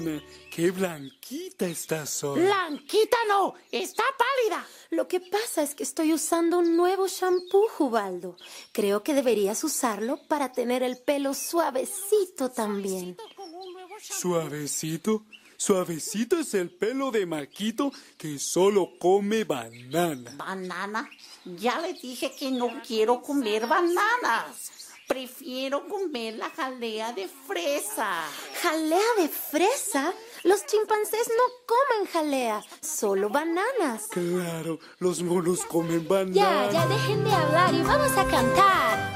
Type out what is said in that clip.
banana. ¡Qué blanquita estás hoy! ¡Blanquita no! ¡Está pálida! Lo que pasa es que estoy usando un nuevo shampoo, Ubaldo. Creo que deberías usarlo para tener el pelo suavecito también. ¿Suavecito? Suavecito es el pelo de Maquito que solo come banana. ¿Banana? Ya le dije que no quiero comer bananas. Prefiero comer la jalea de fresa. ¿Jalea de fresa? Los chimpancés no comen jalea, solo bananas. Claro, los monos comen banana. Ya dejen de hablar y vamos a cantar.